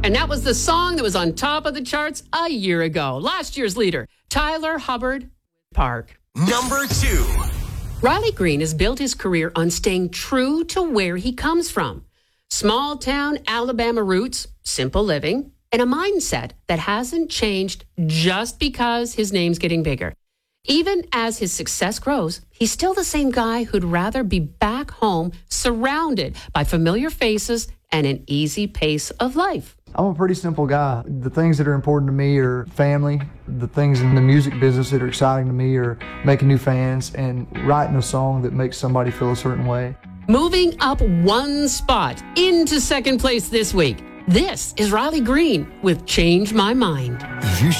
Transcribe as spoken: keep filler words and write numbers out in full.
And that was the song that was on top of the charts a year ago. Last year's leader, Tyler Hubbard, Park. Number two. Riley Green has built his career on staying true to where he comes from. Small town Alabama roots, simple living, and a mindset that hasn't changed just because his name's getting bigger. Even as his success grows, he's still the same guy who'd rather be back home surrounded by familiar faces and an easy pace of life. I'm a pretty simple guy. The things that are important to me are family. The things in the music business that are exciting to me are making new fans and writing a song that makes somebody feel a certain way. Moving up one spot into second place this week, this is Riley Green with Change My Mind. You